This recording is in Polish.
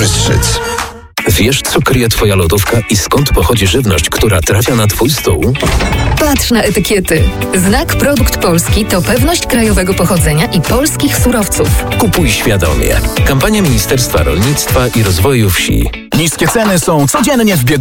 Pryszczyc. Wiesz, co kryje Twoja lodówka i skąd pochodzi żywność, która trafia na Twój stół? Patrz na etykiety. Znak Produkt Polski to pewność krajowego pochodzenia i polskich surowców. Kupuj świadomie. Kampania Ministerstwa Rolnictwa i Rozwoju Wsi. Niskie ceny są codziennie w Biedronce.